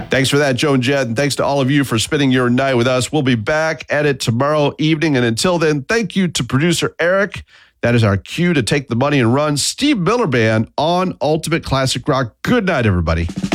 Thanks for that, Joe and Jed, and thanks to all of you for spending your night with us. We'll be back at it tomorrow evening, and until then, thank you to producer Eric. That is our cue to take the money and run. Steve Miller Band on Ultimate Classic Rock. Good night, everybody.